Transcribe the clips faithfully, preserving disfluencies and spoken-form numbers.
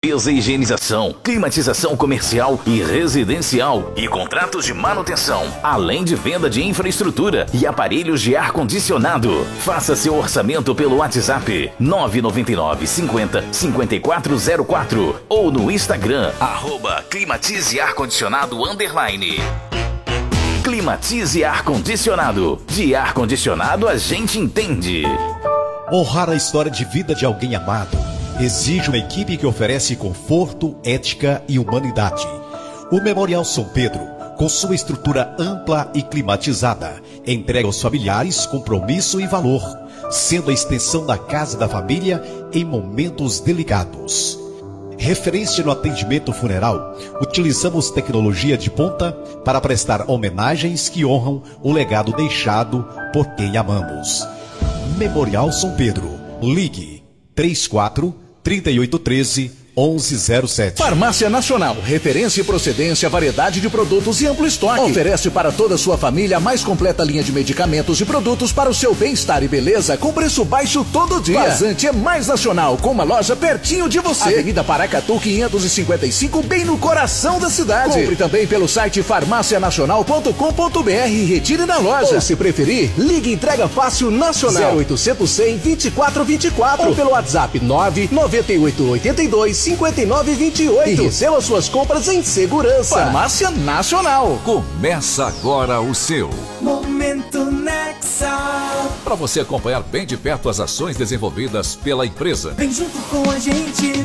limpeza e higienização, climatização comercial e residencial e contratos de manutenção, além de venda de infraestrutura e aparelhos de ar-condicionado. Faça seu orçamento pelo WhatsApp nove nove nove cinquenta cinquenta e quatro zero quatro ou no Instagram arroba Climatize Ar-Condicionado underline. Climatize Ar-Condicionado. De ar-condicionado a gente entende. Honrar a história de vida de alguém amado exige uma equipe que oferece conforto, ética e humanidade. O Memorial São Pedro, com sua estrutura ampla e climatizada, entrega aos familiares compromisso e valor, sendo a extensão da casa da família em momentos delicados. Referência no atendimento funeral, utilizamos tecnologia de ponta para prestar homenagens que honram o legado deixado por quem amamos. Memorial São Pedro. Ligue três quatro, três oito um três, onze zero sete. Farmácia Nacional, referência e procedência, variedade de produtos e amplo estoque. Oferece para toda a sua família a mais completa linha de medicamentos e produtos para o seu bem-estar e beleza com preço baixo todo dia. Vazante é mais nacional, com uma loja pertinho de você. Avenida Paracatu quinhentos e cinquenta e cinco, bem no coração da cidade. Compre também pelo site farmácia nacional ponto com ponto br e retire na loja. Ou se preferir, ligue Entrega Fácil Nacional zero oitocentos, cem, vinte e quatro vinte e quatro ou pelo WhatsApp nove nove oito oito dois, cinquenta e nove vinte e oito e receba suas compras em segurança. Farmácia Nacional. Começa agora o seu Momento Nexa. Para você acompanhar bem de perto as ações desenvolvidas pela empresa. Vem junto com a gente.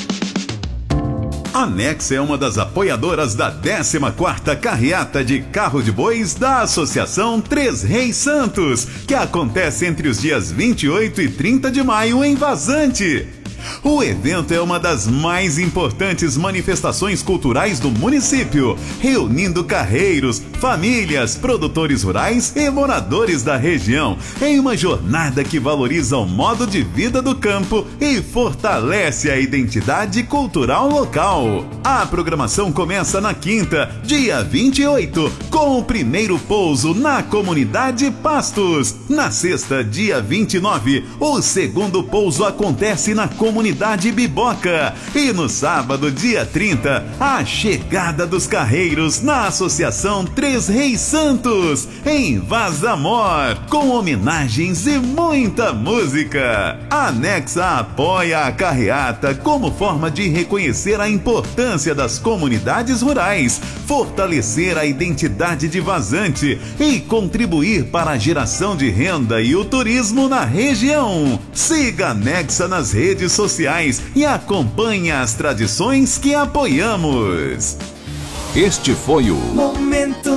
A Nexa é uma das apoiadoras da décima quarta Carreata de Carro de Bois da Associação Três Reis Santos, que acontece entre os dias vinte e oito e trinta de maio em Vazante. O evento é uma das mais importantes manifestações culturais do município, reunindo carreiros, famílias, produtores rurais e moradores da região em uma jornada que valoriza o modo de vida do campo e fortalece a identidade cultural local. A programação começa na quinta, dia vinte e oito, com o primeiro pouso na comunidade Pastos. Na sexta, dia vinte e nove, o segundo pouso acontece na comunidade Biboca. E no sábado, dia trinta, a chegada dos carreiros na Associação Três Reis Santos, em Vazamor, com homenagens e muita música. A Nexa apoia a carreata como forma de reconhecer a importância das comunidades rurais, fortalecer a identidade de Vazante e contribuir para a geração de renda e o turismo na região. Siga a Nexa nas redes sociais e acompanhe as tradições que apoiamos. Este foi o Momento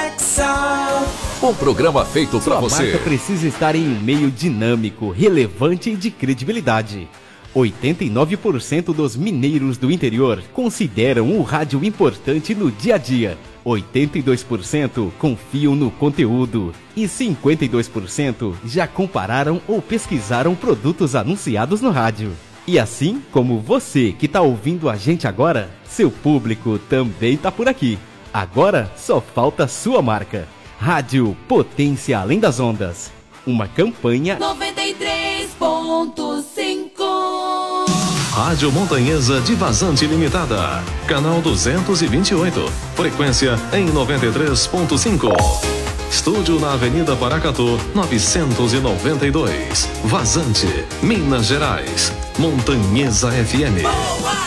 Nexa. Um programa feito para você. Sua marca precisa estar em um meio dinâmico, relevante e de credibilidade. oitenta e nove por cento dos mineiros do interior consideram o rádio importante no dia a dia. oitenta e dois por cento confiam no conteúdo e cinquenta e dois por cento já compararam ou pesquisaram produtos anunciados no rádio. E assim como você que está ouvindo a gente agora, seu público também está por aqui. Agora só falta sua marca. Rádio Potência Além das Ondas. Uma campanha noventa e três ponto cinco. Rádio Montanhesa de Vazante Limitada. Canal duzentos e vinte e oito. Frequência em noventa e três ponto cinco. Estúdio na Avenida Paracatu, novecentos e noventa e dois. Vazante, Minas Gerais. Montanhesa F M.